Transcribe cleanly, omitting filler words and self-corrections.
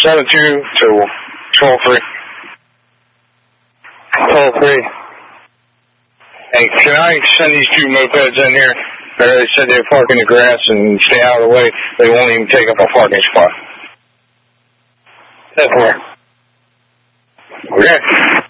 72 to 12-3. 12-3. Hey, can I send these two mopeds in here? They said they'd park in the grass and stay out of the way. They won't even take up a parking spot. Definitely. Okay.